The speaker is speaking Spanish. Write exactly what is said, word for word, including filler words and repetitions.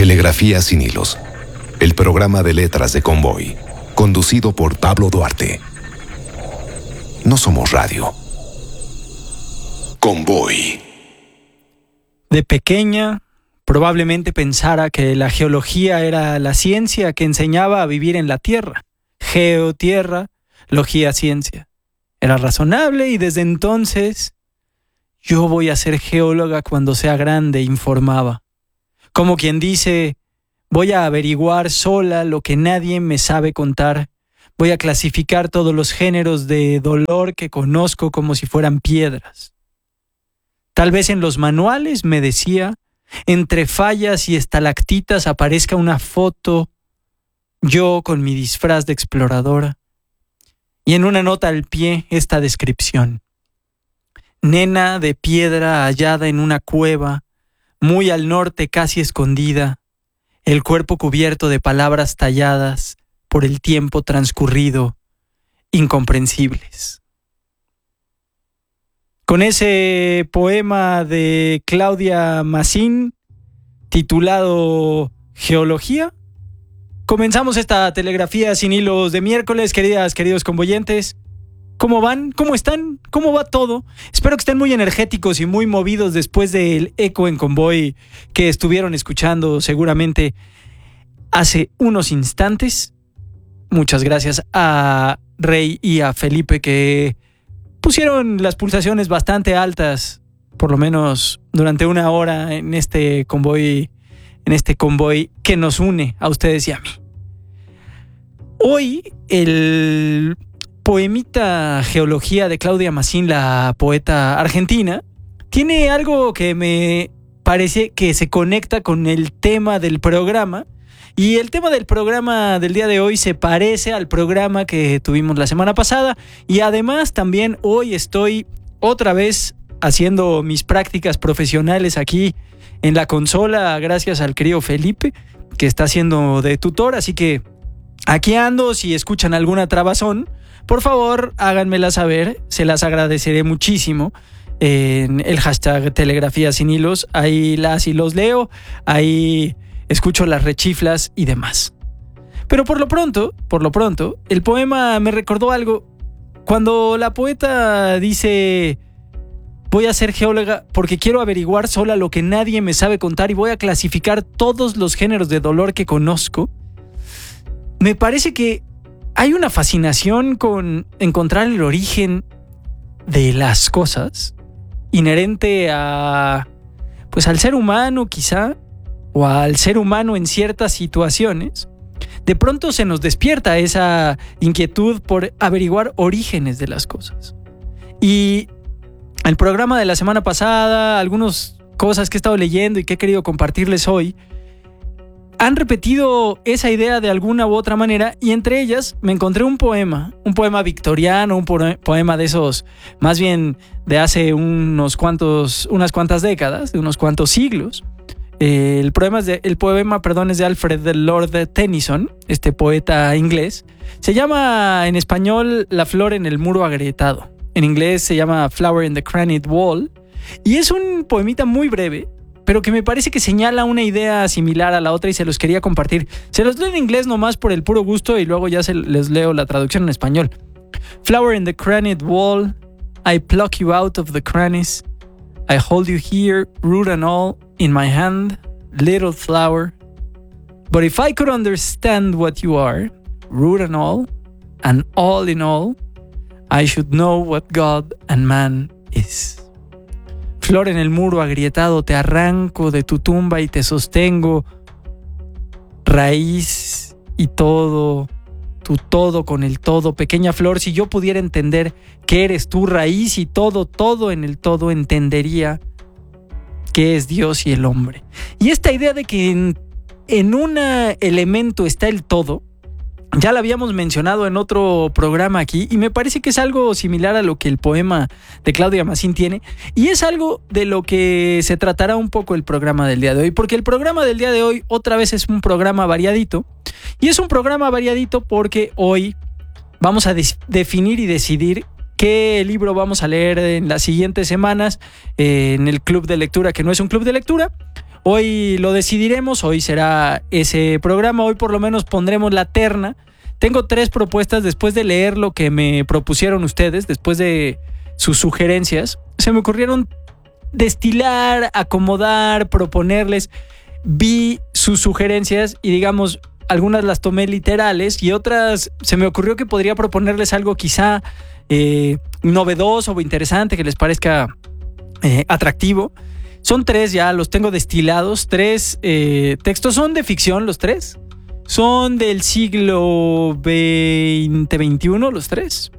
Telegrafía sin hilos, el programa de letras de Convoy, conducido por Pablo Duarte. No somos radio. Convoy. De pequeña, probablemente pensara que la geología era la ciencia que enseñaba a vivir en la Tierra. Geo, tierra, logía, ciencia. Era razonable y desde entonces yo voy a ser geóloga cuando sea grande, informaba. Como quien dice, voy a averiguar sola lo que nadie me sabe contar. Voy a clasificar todos los géneros de dolor que conozco como si fueran piedras. Tal vez en los manuales, me decía, entre fallas y estalactitas aparezca una foto, yo con mi disfraz de exploradora, y en una nota al pie esta descripción. Nena de piedra hallada en una cueva, muy al norte casi escondida, el cuerpo cubierto de palabras talladas por el tiempo transcurrido, incomprensibles. Con ese poema de Claudia Massín, titulado Geología, comenzamos esta telegrafía sin hilos de miércoles, queridas, queridos convoyentes. ¿Cómo van? ¿Cómo están? ¿Cómo va todo? Espero que estén muy energéticos y muy movidos después del eco en Convoy que estuvieron escuchando seguramente hace unos instantes. Muchas gracias a Rey y a Felipe que pusieron las pulsaciones bastante altas, por lo menos durante una hora en este convoy, en este convoy que nos une a ustedes y a mí. Hoy el poemita Geología de Claudia Massín, la poeta argentina, tiene algo que me parece que se conecta con el tema del programa. Y el tema del programa del día de hoy se parece al programa que tuvimos la semana pasada. Y además también hoy estoy otra vez haciendo mis prácticas profesionales aquí en la consola, gracias al querido Felipe, que está haciendo de tutor. Así que aquí ando, si escuchan alguna trabazón, por favor háganmela saber, se las agradeceré muchísimo. En el hashtag Telegrafía Sin Hilos, ahí las y los leo, ahí escucho las rechiflas y demás. Pero por lo pronto, por lo pronto, el poema me recordó algo. Cuando la poeta dice, voy a ser geóloga porque quiero averiguar sola lo que nadie me sabe contar y voy a clasificar todos los géneros de dolor que conozco, me parece que hay una fascinación con encontrar el origen de las cosas inherente a, pues al ser humano quizá, o al ser humano en ciertas situaciones. De pronto se nos despierta esa inquietud por averiguar orígenes de las cosas. Y el programa de la semana pasada, algunas cosas que he estado leyendo y que he querido compartirles hoy, han repetido esa idea de alguna u otra manera, y entre ellas me encontré un poema, un poema victoriano, un poema de esos, más bien de hace unos cuantos, unas cuantas décadas, de unos cuantos siglos. Eh, el, poema es de, el poema perdón, es de Alfred Lord Tennyson, este poeta inglés. Se llama en español La flor en el muro agrietado. En inglés se llama Flower in the Granite Wall. Y es un poemita muy breve, pero que me parece que señala una idea similar a la otra y se los quería compartir. Se los leo en inglés nomás por el puro gusto y luego ya se les leo la traducción en español. Flower in the granite wall, I pluck you out of the crannies. I hold you here, root and all, in my hand, little flower. But if I could understand what you are, root and all, and all in all, I should know what God and man is. Flor en el muro agrietado, te arranco de tu tumba y te sostengo, raíz y todo, tu todo con el todo. Pequeña flor, si yo pudiera entender que eres tu raíz y todo, todo en el todo, entendería qué es Dios y el hombre. Y esta idea de que en, en un elemento está el todo, ya la habíamos mencionado en otro programa aquí y me parece que es algo similar a lo que el poema de Claudia Massín tiene, y es algo de lo que se tratará un poco el programa del día de hoy, porque el programa del día de hoy otra vez es un programa variadito, y es un programa variadito porque hoy vamos a des- definir y decidir qué libro vamos a leer en las siguientes semanas eh, en el club de lectura, que no es un club de lectura. Hoy lo decidiremos, hoy será ese programa, hoy por lo menos pondremos la terna. Tengo tres propuestas después de leer lo que me propusieron ustedes, después de sus sugerencias. Se me ocurrieron destilar, acomodar, proponerles. Vi sus sugerencias y digamos, algunas las tomé literales y otras se me ocurrió que podría proponerles algo quizá eh, novedoso o interesante que les parezca eh, atractivo. Son tres ya, los tengo destilados, tres eh, textos, son de ficción los tres. Son del siglo veinte veintiuno los tres.